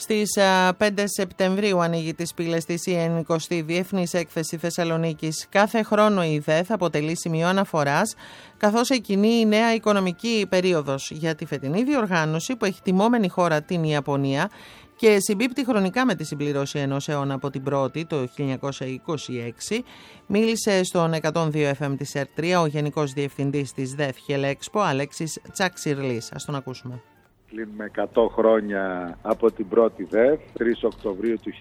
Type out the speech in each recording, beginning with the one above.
Στις 5 Σεπτεμβρίου ανοίγει τις πύλες της η 90η Διεθνής Έκθεση Θεσσαλονίκης. Κάθε χρόνο η ΔΕΘ αποτελεί σημείο αναφοράς, καθώς εκκινεί η νέα οικονομική περίοδος για τη φετινή διοργάνωση που έχει τιμόμενη χώρα την Ιαπωνία και συμπίπτει χρονικά με τη συμπληρώση ενός αιώνα από την πρώτη, το 1926, μίλησε στον 102 FM της ΕΡΤ3 ο Γενικός Διευθυντής της ΔΕΘ Χελέξπο, Αλέξης Τσαξιρλής. Ας τον ακούσουμε. Κλείνουμε 100 χρόνια από την πρώτη ΔΕΘ, 3 Οκτωβρίου του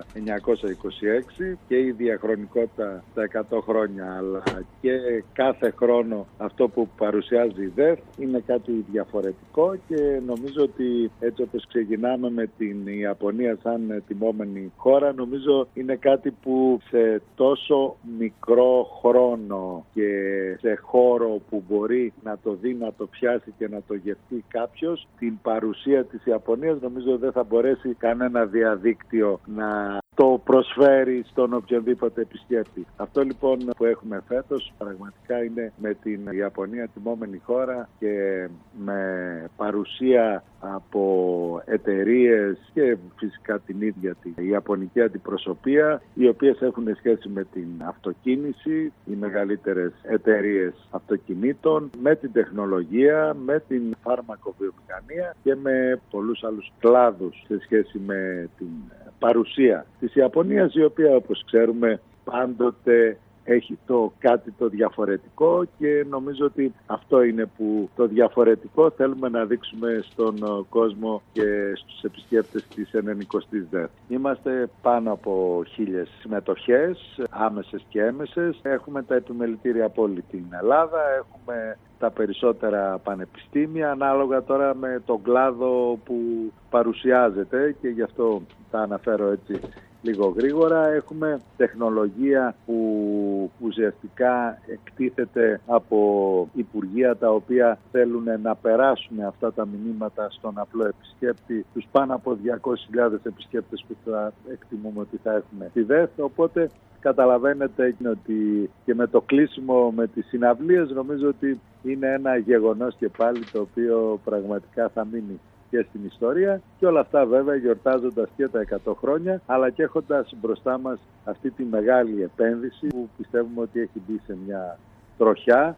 1926 και η διαχρονικότητα στα 100 χρόνια, αλλά και κάθε χρόνο αυτό που παρουσιάζει η ΔΕΘ είναι κάτι διαφορετικό και νομίζω ότι έτσι όπως ξεκινάμε με την Ιαπωνία σαν τιμόμενη χώρα, νομίζω είναι κάτι που σε τόσο μικρό χρόνο και σε χώρο που μπορεί να το δει, να το πιάσει και να το γευτεί κάποιος, την παρουσία της Ιαπωνίας νομίζω δεν θα μπορέσει κανένα διαδίκτυο να το προσφέρει στον οποιοδήποτε επισκέπτη. Αυτό λοιπόν που έχουμε φέτος πραγματικά είναι με την Ιαπωνία τιμόμενη χώρα και με παρουσία από εταιρείες και φυσικά την ίδια την Ιαπωνική αντιπροσωπεία, οι οποίες έχουν σχέση με την αυτοκίνηση, οι μεγαλύτερες εταιρείες αυτοκινήτων, με την τεχνολογία, με την φάρμακοβιομηχανία και με πολλούς άλλους κλάδους σε σχέση με την παρουσία της Ιαπωνίας, η οποία όπως ξέρουμε πάντοτε έχει κάτι το διαφορετικό και νομίζω ότι αυτό είναι που το διαφορετικό θέλουμε να δείξουμε στον κόσμο και στους επισκέπτες της 90ης ΔΕΘ. Είμαστε πάνω από 1.000 συμμετοχές, άμεσες και έμεσες. Έχουμε τα επιμελητήρια από όλη την Ελλάδα, έχουμε τα περισσότερα πανεπιστήμια, ανάλογα τώρα με τον κλάδο που παρουσιάζεται και γι' αυτό τα αναφέρω έτσι λίγο γρήγορα. Έχουμε τεχνολογία που ουσιαστικά εκτίθεται από υπουργεία τα οποία θέλουν να περάσουν αυτά τα μηνύματα στον απλό επισκέπτη, τους πάνω από 200.000 επισκέπτες που θα εκτιμούμε ότι θα έχουμε στη ΔΕΘ. Οπότε καταλαβαίνετε ότι και με το κλείσιμο με τις συναυλίες νομίζω ότι είναι ένα γεγονός και πάλι το οποίο πραγματικά θα μείνει και στην ιστορία και όλα αυτά βέβαια γιορτάζοντας και τα 100 χρόνια αλλά και έχοντας μπροστά μας αυτή τη μεγάλη επένδυση που πιστεύουμε ότι έχει μπει σε μια τροχιά.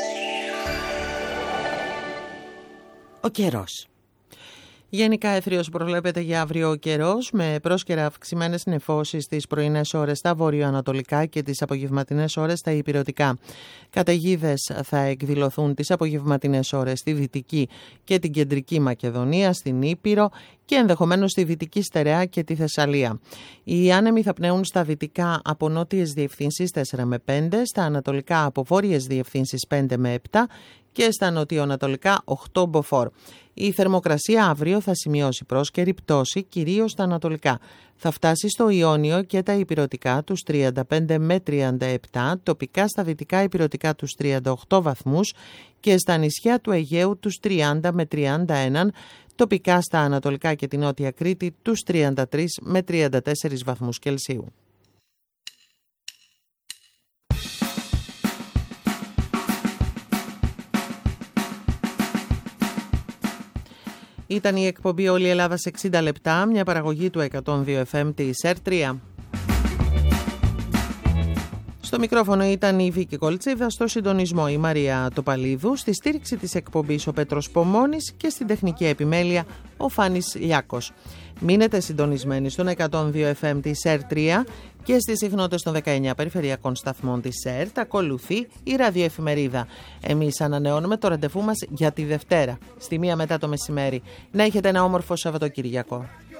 Ο καιρός. Γενικά αιθρίως προβλέπεται για αύριο ο καιρός, με πρόσκαιρα αυξημένες νεφώσεις τις πρωινές ώρες στα βορειοανατολικά και τις απογευματινές ώρες στα ηπειρωτικά. Καταιγίδες θα εκδηλωθούν τις απογευματινές ώρες στη Δυτική και την Κεντρική Μακεδονία, στην Ήπειρο και ενδεχομένως στη Δυτική Στερεά και τη Θεσσαλία. Οι άνεμοι θα πνέουν στα δυτικά από νότιες διευθύνσεις 4 με 5, στα ανατολικά από βόρειες διευθύνσεις 5 με 7 και στα νοτιοανατολικά 8 μποφόρ. Η θερμοκρασία αύριο θα σημειώσει πρόσκαιρη πτώση κυρίως στα ανατολικά. Θα φτάσει στο Ιόνιο και τα ηπειρωτικά τους 35 με 37, τοπικά στα δυτικά ηπειρωτικά τους 38 βαθμούς και στα νησιά του Αιγαίου τους 30 με 31, τοπικά στα ανατολικά και την Νότια Κρήτη τους 33 με 34 βαθμούς Κελσίου. Ήταν η εκπομπή «Όλη η Ελλάδα σε 60 λεπτά», μια παραγωγή του 102 FM της ΕΡΤ3. Στο μικρόφωνο ήταν η Βίκη Κολτσίδα, στο συντονισμό η Μαρία Τοπαλίδου, στη στήριξη της εκπομπής ο Πέτρος Πομώνης και στην τεχνική επιμέλεια ο Φάνης Λιάκος. Μείνετε συντονισμένοι στον 102 FM της ΕΡΤ3 και στις συχνότητες των 19 περιφερειακών σταθμών της ΕΡΤ ακολουθεί η ραδιοεφημερίδα. Εμείς ανανεώνουμε το ραντεβού μας για τη Δευτέρα, στη 1 μετά το μεσημέρι. Να έχετε ένα όμορφο Σαββατοκυριακό.